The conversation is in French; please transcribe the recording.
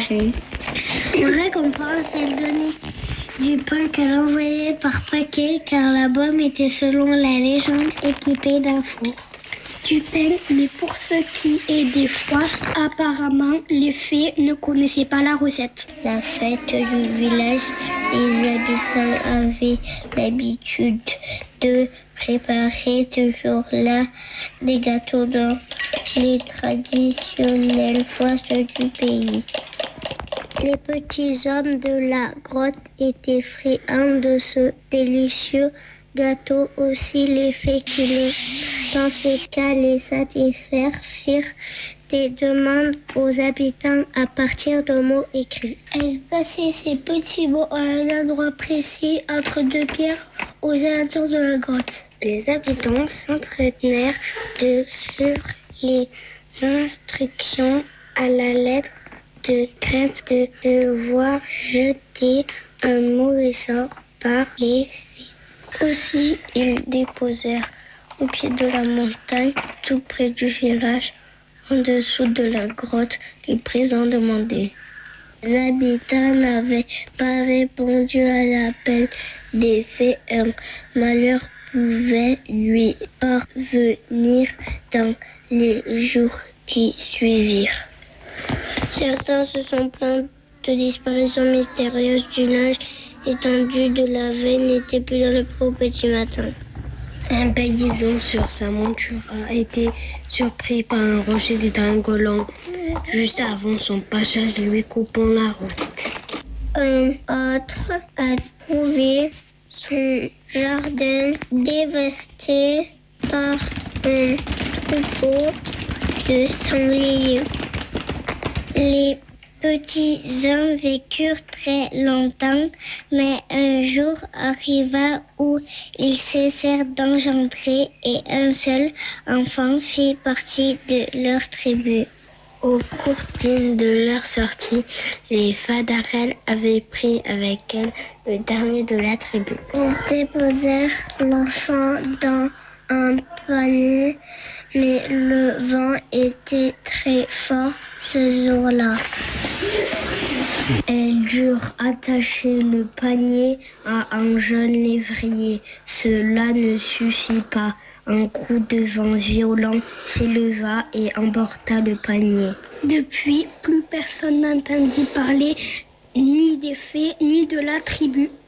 prochaine. En récompense, elle donnait du pain qu'elle envoyait par paquet car la bombe était selon la légende équipée d'un four. Du pain, mais pour ce qui est des foies, apparemment, les fées ne connaissaient pas la recette. La fête du village, les habitants avaient l'habitude de préparer ce jour-là des gâteaux dans les traditionnelles fosses du pays. Les petits hommes de la grotte étaient friands de ce délicieux gâteau. Aussi, les fées qui ne pensaient qu'à les satisfaire firent des demandes aux habitants à partir de mots écrits. Elles passaient ces petits mots à un endroit précis entre deux pierres aux alentours de la grotte. Les habitants s'entretinrent de suivre les instructions à la lettre de crainte de devoir jeter un mauvais sort par les fées. Aussi, ils déposèrent au pied de la montagne, tout près du village, en dessous de la grotte, les présents demandés. L'habitant n'avait pas répondu à l'appel des fées. Un malheur pouvait lui parvenir dans les jours qui suivirent. Certains se sont plaints de disparition mystérieuse du linge étendu de la veille n'était plus dans le pot au petit matin. Un paysan sur sa monture a été surpris par un rocher dégringolant juste avant son passage lui coupant la route. Un autre a trouvé son jardin dévasté par un troupeau de sangliers. Les petits hommes vécurent très longtemps, mais un jour arriva où ils cessèrent d'engendrer et un seul enfant fit partie de leur tribu. Au cours d'une de leurs sorties, les Fadarels avaient pris avec elles le dernier de la tribu. Ils déposèrent l'enfant dans un panier, mais le vent était très fort ce jour-là. Elles durent attacher le panier à un jeune lévrier. Cela ne suffit pas. Un coup de vent violent s'éleva et emporta le panier. Depuis, plus personne n'entendit parler ni des fées ni de la tribu.